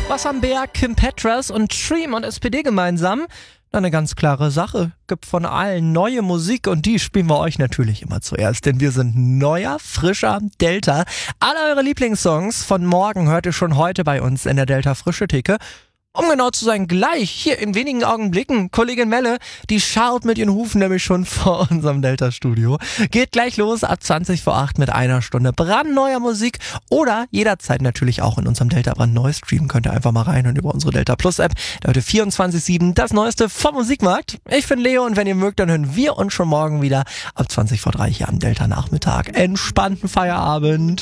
Was haben Bea, Kim Petras und Dream und SPD gemeinsam? Eine ganz klare Sache. Gibt von allen neue Musik und die spielen wir euch natürlich immer zuerst, denn wir sind neuer, frischer Delta. Alle eure Lieblingssongs von morgen hört ihr schon heute bei uns in der Delta Frische Theke. Um genau zu sein, gleich, hier in wenigen Augenblicken, Kollegin Melle, die scharrt mit ihren Hufen nämlich schon vor unserem Delta-Studio. Geht gleich los ab 20 vor 8 mit einer Stunde brandneuer Musik oder jederzeit natürlich auch in unserem Delta brandneu streamen. Könnt ihr einfach mal reinhören über unsere Delta Plus App. Da heute 24/7 das Neueste vom Musikmarkt. Ich bin Leo und wenn ihr mögt, dann hören wir uns schon morgen wieder ab 20 vor 3 hier am Delta Nachmittag. Entspannten Feierabend.